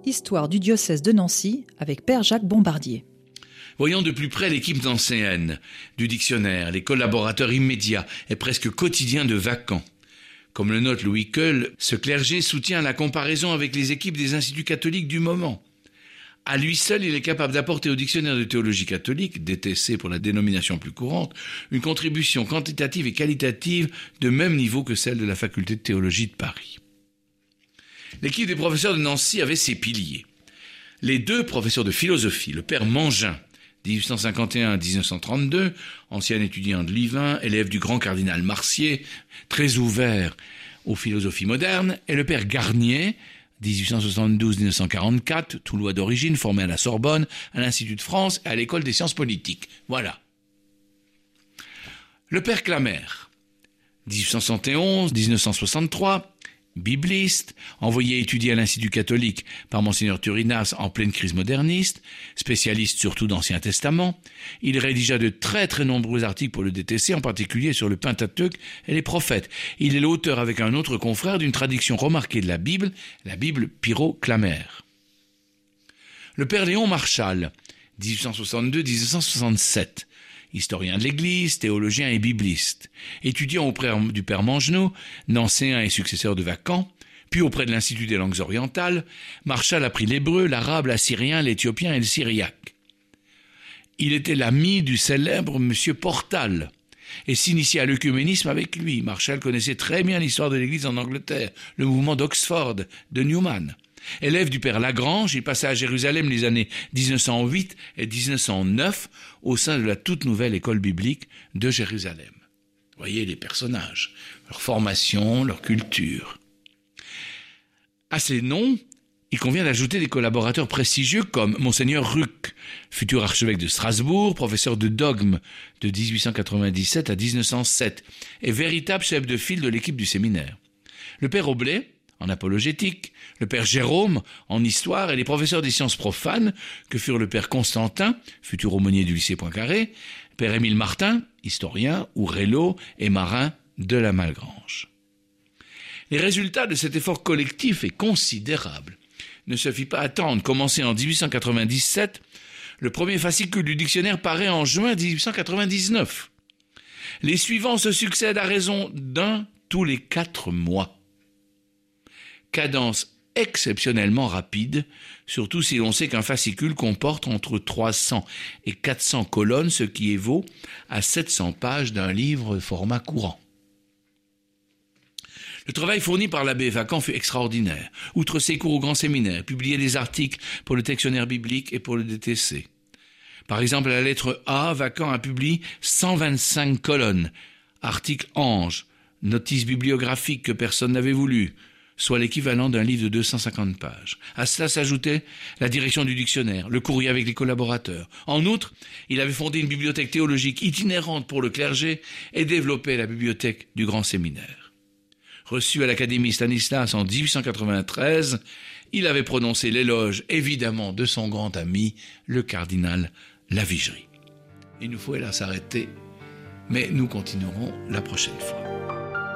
Histoire du diocèse de Nancy avec Père Jacques Bombardier. Voyons de plus près l'équipe nancéenne du dictionnaire, les collaborateurs immédiats et presque quotidiens de Vacant. Comme le note Louis Keul, ce clergé soutient la comparaison avec les équipes des instituts catholiques du moment. À lui seul, il est capable d'apporter au dictionnaire de théologie catholique, DTC pour la dénomination plus courante, une contribution quantitative et qualitative de même niveau que celle de la faculté de théologie de Paris. L'équipe des professeurs de Nancy avait ses piliers. Les deux professeurs de philosophie, le père Mangin, 1851-1932, ancien étudiant de Ливin, élève du grand cardinal Marcier, très ouvert aux philosophies modernes, et le père Garnier, 1872-1944, Toulois d'origine, formé à la Sorbonne, à l'Institut de France et à l'École des sciences politiques. Voilà. Le père Clamère, 1871-1963, bibliste, envoyé étudier à l'Institut catholique par Monseigneur Turinas en pleine crise moderniste, spécialiste surtout d'Ancien Testament, il rédigea de très très nombreux articles pour le DTC, en particulier sur le Pentateuque et les prophètes. Il est l'auteur avec un autre confrère d'une traduction remarquée de la Bible Pirot-Clamère. Le père Léon Marchal, 1862-1967, historien de l'Église, théologien et bibliste, étudiant auprès du père Mangenot, nancéen et successeur de Vacant, puis auprès de l'Institut des langues orientales, Marchal apprit l'hébreu, l'arabe, l'assyrien, l'éthiopien et le syriaque. Il était l'ami du célèbre monsieur Portal et s'initiait à l'œcuménisme avec lui. Marchal connaissait très bien l'histoire de l'Église en Angleterre, le mouvement d'Oxford, de Newman. Élève du père Lagrange, il passa à Jérusalem les années 1908 et 1909 au sein de la toute nouvelle école biblique de Jérusalem. Voyez les personnages, leur formation, leur culture. À ces noms, il convient d'ajouter des collaborateurs prestigieux comme Monseigneur Ruck, futur archevêque de Strasbourg, professeur de dogme de 1897 à 1907 et véritable chef de file de l'équipe du séminaire. Le père Oblet, en apologétique, le père Jérôme en histoire et les professeurs des sciences profanes que furent le père Constantin, futur aumônier du lycée Poincaré, père Émile Martin, historien, Ourello et marin de la Malgrange. Les résultats de cet effort collectif est considérable. Ne se fit pas attendre. Commencé en 1897, le premier fascicule du dictionnaire paraît en juin 1899. Les suivants se succèdent à raison d'un tous les 4 mois. Cadence exceptionnellement rapide, surtout si l'on sait qu'un fascicule comporte entre 300 et 400 colonnes, ce qui évaut à 700 pages d'un livre format courant. Le travail fourni par l'abbé Vacant fut extraordinaire. Outre ses cours au grand séminaire, publié des articles pour le dictionnaire biblique et pour le DTC. Par exemple, à la lettre A, Vacant a publié 125 colonnes, articles anges, notices bibliographiques que personne n'avait voulu, soit l'équivalent d'un livre de 250 pages. À cela s'ajoutait la direction du dictionnaire, le courrier avec les collaborateurs. En outre, il avait fondé une bibliothèque théologique itinérante pour le clergé et développé la bibliothèque du grand séminaire. Reçu à l'Académie Stanislas en 1893, il avait prononcé l'éloge évidemment de son grand ami, le cardinal Lavigerie. Il nous faut hélas s'arrêter, mais nous continuerons la prochaine fois.